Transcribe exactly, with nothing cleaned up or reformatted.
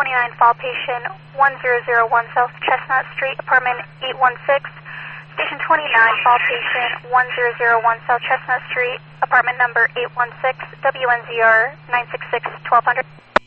twenty-nine, fall patient one zero zero one South Chestnut Street, apartment eight one six. Station twenty-nine, fall patient one zero zero one South Chestnut Street, apartment number eight one six, W N Z R nine six six, twelve hundred.